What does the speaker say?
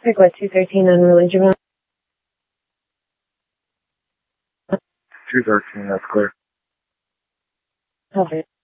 Pick what, 213 unruly juvenile? 213, that's clear. Okay.